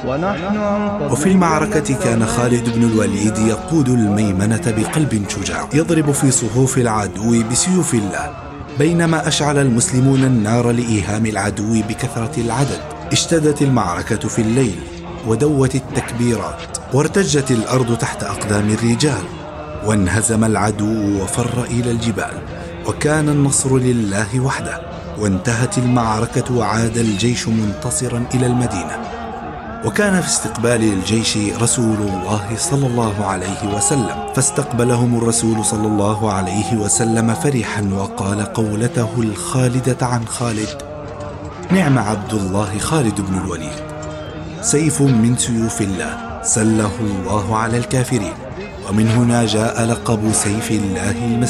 وفي المعركة كان خالد بن الوليد يقود الميمنة بقلب شجاع، يضرب في صفوف العدو بسيوف الله، بينما أشعل المسلمون النار لإيهام العدو بكثرة العدد. اشتدت المعركة في الليل، ودوت التكبيرات، وارتجت الأرض تحت أقدام الرجال، وانهزم العدو وفر إلى الجبال، وكان النصر لله وحده. وانتهت المعركة وعاد الجيش منتصرا إلى المدينة. وكان في استقبال الجيش رسول الله صلى الله عليه وسلم، فاستقبلهم الرسول صلى الله عليه وسلم فرحا، وقال قولته الخالدة عن خالد: نعم عبد الله خالد بن الوليد، سيف من سيوف الله سله الله على الكافرين. ومن هنا جاء لقب سيف الله المسلول.